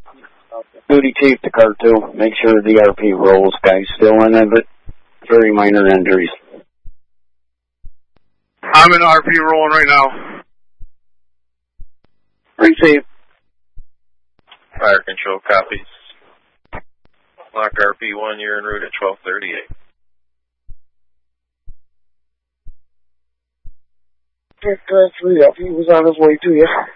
Duty tape the car too. Make sure the RP rolls. Guy's still in it, but very minor injuries. I'm in RP rolling right now. Receive. Fire control copies. Lock RP1, you're en route at 1238. He was on his way to you.